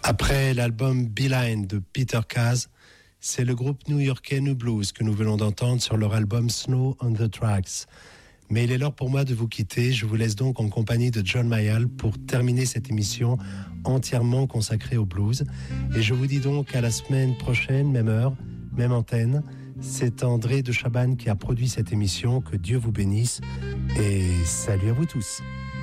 Après l'album Beeline de Peter Kaz, c'est le groupe new-yorkais New Blues que nous venons d'entendre sur leur album Snow on the Tracks. Mais il est l'heure pour moi de vous quitter. Je vous laisse donc en compagnie de John Mayall pour terminer cette émission entièrement consacrée au blues. Et je vous dis donc à la semaine prochaine, même heure, même antenne. C'est André de Chabannes qui a produit cette émission. Que Dieu vous bénisse et salut à vous tous.